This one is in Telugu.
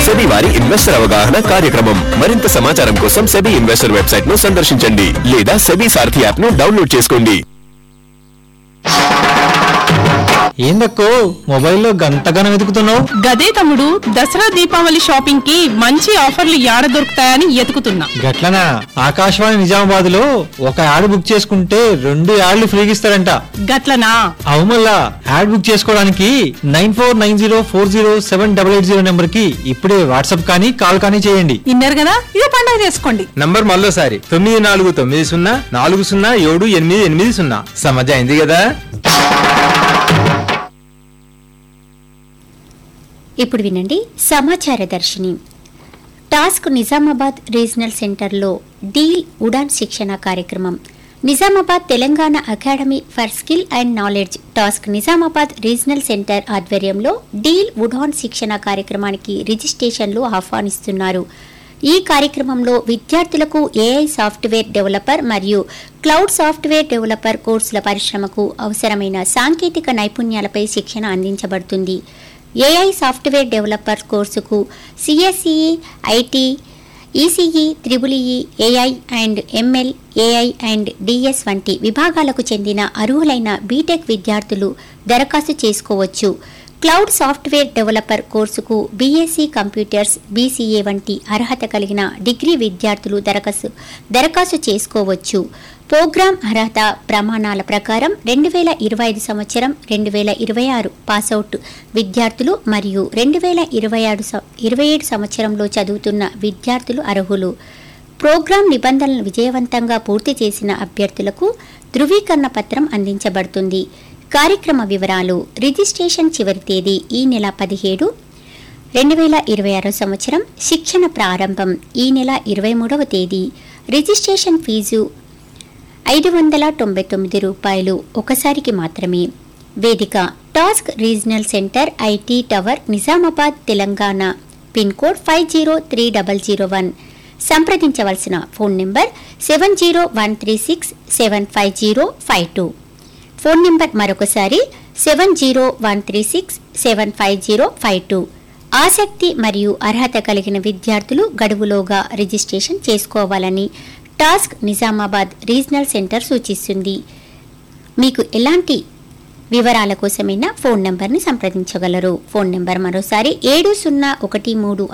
సెబీ వారి ఇన్వెస్టర్ అవగాహన కార్యక్రమం. మరింత సమాచారం కోసం సెబీ ఇన్వెస్టర్ వెబ్సైట్ ను సందర్శించండి లేదా సెబీ సారథి యాప్ ను డౌన్లోడ్ చేసుకోండి. ఏందక్కో మొబైల్లో గంటగానం వెతుకుతున్నావు? గదే తమ్ముడు, దసరా దీపావళి షాపింగ్ కి మంచి ఆఫర్లు యాడ దొరుకుతాయని ఎతుకుతున్నా. గట్లనా? ఆకాశవాణి నిజామాబాద్ లో ఒక యాడ్ బుక్ చేసుకుంటే 2 యాడ్లు ఫ్రీగా ఇస్తారంట. గట్లనా? అవు మళ్ళా యాడ్ బుక్ చేసుకోవడానికి 9490407880 నెంబర్ కి ఇప్పుడే వాట్సాప్ కానీ కాల్ కానీ చేయండి. ఇన్నారు కదా, ఇదే పండుగ చేసుకోండి. నంబర్ మళ్ళోసారి 9490407880. సమజ్ అయింది కదా? ఇప్పుడు వినండి సమాచార దర్శిని. టాస్క్ నిజామాబాద్ రీజనల్ సెంటర్లో డీల్ ఉడాన్ శిక్షణ కార్యక్రమం. Nizamabad Telangana academy for skill and knowledge task Nizamabad regional centre ఆధ్వర్యంలో డీల్ ఉడాన్ శిక్షణ కార్యక్రమానికి రిజిస్ట్రేషన్లు ఆహ్వానిస్తున్నారు. ఈ కార్యక్రమంలో విద్యార్థులకు ఏఐ సాఫ్ట్వేర్ డెవలపర్ మరియు క్లౌడ్ సాఫ్ట్వేర్ డెవలపర్ కోర్సుల పరిశ్రమకు అవసరమైన సాంకేతిక నైపుణ్యాలపై శిక్షణ అందించబడుతుంది. ఏఐ సాఫ్ట్వేర్ డెవలపర్ కోర్సుకు CSE, IT, ECE, త్రిబుల్ఈ, AI and ML, AI and DS వంటి విభాగాలకు చెందిన అర్హులైన బీటెక్ విద్యార్థులు దరఖాస్తు చేసుకోవచ్చు. క్లౌడ్ సాఫ్ట్వేర్ డెవలపర్ కోర్సుకు బీఎస్సీ కంప్యూటర్స్, బీసీఏ వంటి అర్హత కలిగిన డిగ్రీ విద్యార్థులు దరఖాస్తు చేసుకోవచ్చు. ప్రోగ్రాం అర్హత ప్రమాణాల ప్రకారం 2025 సంవత్సరం 2026 పాసౌట్ విద్యార్థులు మరియు 2027 సంవత్సరంలో చదువుతున్న విద్యార్థులు అర్హులు. ప్రోగ్రాం నిబంధనలను విజయవంతంగా పూర్తి చేసిన అభ్యర్థులకు ధృవీకరణ పత్రం అందించబడుతుంది. కార్యక్రమ వివరాలు. రిజిస్ట్రేషన్ చివరి తేదీ ఈ నెల 17, 2026 సంవత్సరం. శిక్షణ ప్రారంభం ఈ నెల 23వ తేదీ. రిజిస్ట్రేషన్ ఫీజు 599 రూపాయలు ఒకసారికి మాత్రమే. వేదిక task regional centre, IT tower, Nizamabad, Telangana. Pin code 503001. సంప్రదించవలసిన ఫోన్ నెంబర్ 7013675052. ఫోన్ నెంబర్ మరొకసారి 7013675052. ఆసక్తి మరియు అర్హత కలిగిన విద్యార్థులు గడువులోగా రిజిస్ట్రేషన్ చేసుకోవాలని టాస్క్ నిజామాబాద్ రీజనల్ సెంటర్ సూచిస్తుంది. మీకు ఎలాంటి వివరాల కోసమైనా ఫోన్ నెంబర్ని సంప్రదించగలరు. ఫోన్ నెంబర్ మరోసారి 7013